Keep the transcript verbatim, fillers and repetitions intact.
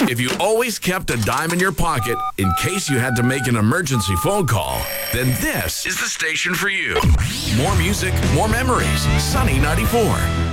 If you always kept a dime in your pocket in case you had to make an emergency phone call, then this is the station for you. More music, more memories. Sunny ninety-four.